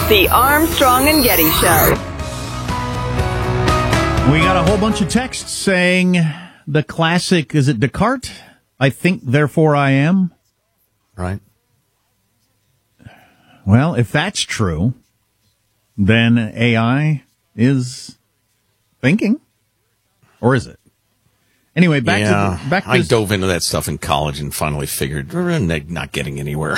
The Armstrong and Getty Show. We got a whole bunch of texts saying the classic, is it Descartes? I think, therefore I am. Right. Well, if that's true, then AI is thinking. Or is it? Anyway, back to I dove into that stuff in college and finally figured we're not getting anywhere.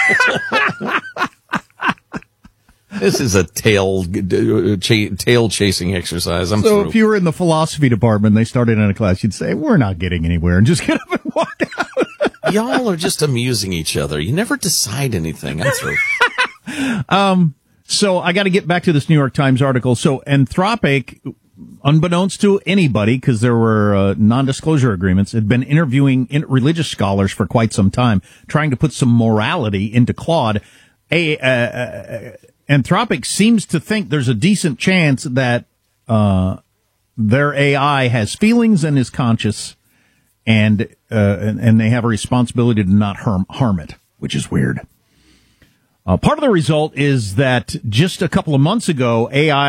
This is a tail chasing exercise. I'm so through. If you were in the philosophy department, they started in a class, you'd say, we're not getting anywhere, and just get up and walk out. Y'all are just amusing each other. You never decide anything. I'm through. So I got to get back to this New York Times article. So Anthropic, unbeknownst to anybody, because there were non-disclosure agreements, had been interviewing religious scholars for quite some time, trying to put some morality into Claude. Anthropic seems to think there's a decent chance that their AI has feelings and is conscious, and they have a responsibility to not harm it, which is weird. Part of the result is that just a couple of months ago,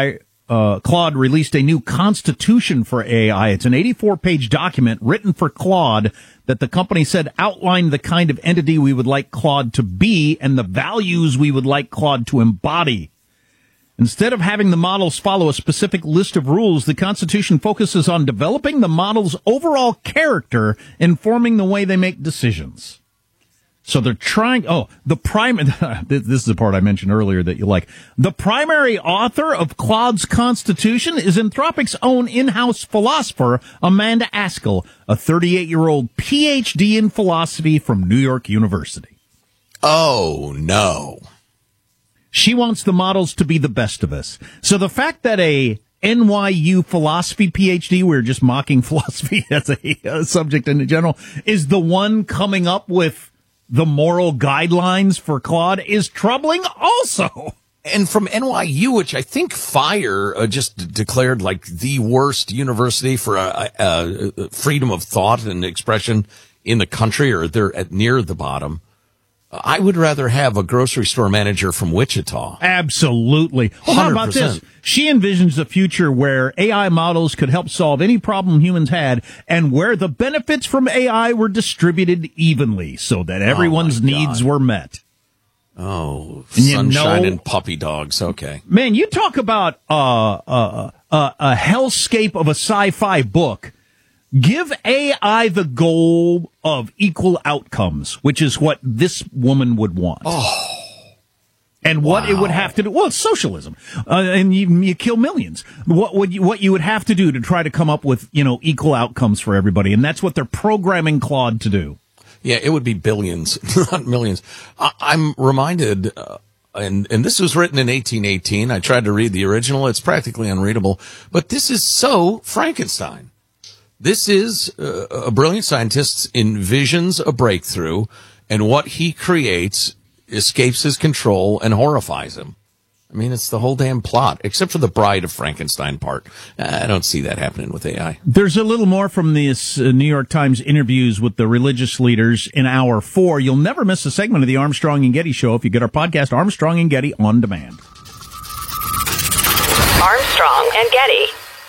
Claude released a new constitution for AI. It's an 84-page document written for Claude that the company said outlined the kind of entity we would like Claude to be and the values we would like Claude to embody. Instead of having the models follow a specific list of rules, the Constitution focuses on developing the model's overall character, informing the way they make decisions. So they're trying, this is the part I mentioned earlier that you like. The primary author of Claude's Constitution is Anthropic's own in-house philosopher, Amanda Askell, a 38-year-old PhD in philosophy from New York University. Oh, no. She wants the models to be the best of us. So the fact that a NYU philosophy PhD, we're just mocking philosophy as a subject in general, is the one coming up with the moral guidelines for Claude is troubling also. And from NYU, which I think FIRE just declared like the worst university for freedom of thought and expression in the country, or they're near the bottom. I would rather have a grocery store manager from Wichita. Absolutely. Well, how about this? She envisions a future where AI models could help solve any problem humans had and where the benefits from AI were distributed evenly so that everyone's needs were met. Oh, sunshine and puppy dogs. Okay. Man, you talk about a hellscape of a sci-fi book. Give AI the goal of equal outcomes, which is what this woman would want. Oh. And what it would have to do, well, it's socialism, and you kill millions. What you would have to do to try to come up with, equal outcomes for everybody, and that's what they're programming Claude to do. Yeah, it would be billions, not millions. I'm reminded, and this was written in 1818. I tried to read the original. It's practically unreadable, but this is so Frankenstein. This is a brilliant scientist envisions a breakthrough, and what he creates escapes his control and horrifies him. I mean, it's the whole damn plot, except for the Bride of Frankenstein part. I don't see that happening with AI. There's a little more from this New York Times interviews with the religious leaders in Hour 4. You'll never miss a segment of the Armstrong and Getty Show if you get our podcast, Armstrong and Getty, on demand. Armstrong and Getty.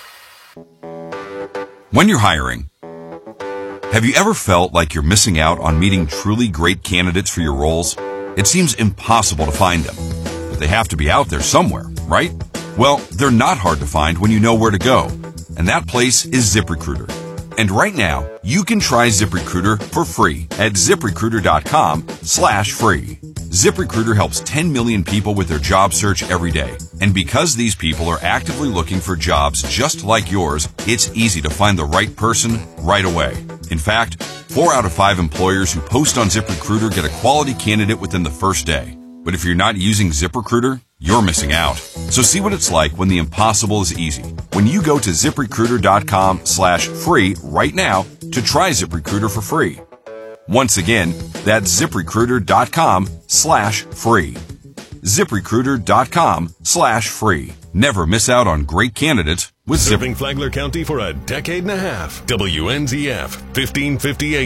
When you're hiring, have you ever felt like you're missing out on meeting truly great candidates for your roles? It seems impossible to find them, but they have to be out there somewhere, right? Well, they're not hard to find when you know where to go, and that place is ZipRecruiter. And right now, you can try ZipRecruiter for free at ZipRecruiter.com/free. ZipRecruiter helps 10 million people with their job search every day. And because these people are actively looking for jobs just like yours, it's easy to find the right person right away. In fact, 4 out of 5 employers who post on ZipRecruiter get a quality candidate within the first day. But if you're not using ZipRecruiter, you're missing out. So see what it's like when the impossible is easy. When you go to ZipRecruiter.com/free right now to try ZipRecruiter for free. Once again, that's ZipRecruiter.com/free. ZipRecruiter.com/free. Never miss out on great candidates with Serving Flagler County for a decade and a half. WNZF 1558.